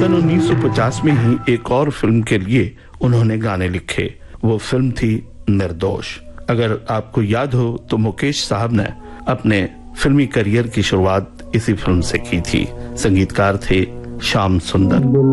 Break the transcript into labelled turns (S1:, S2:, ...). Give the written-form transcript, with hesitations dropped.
S1: सन 1950 में ही एक और फिल्म के लिए उन्होंने गाने लिखे। वो फिल्म थी निर्दोष। अगर आपको याद हो तो मुकेश साहब ने अपने फिल्मी करियर की शुरुआत इसी फिल्म से की थी। संगीतकार थे श्याम सुंदर।